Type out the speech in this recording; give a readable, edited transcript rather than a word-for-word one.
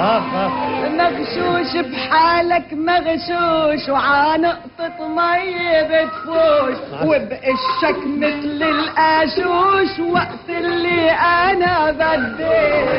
مغشوش بحالك مغشوش وعانقطة مي بتفوش وبقشك مثل القاشوش وقت اللي انا بدي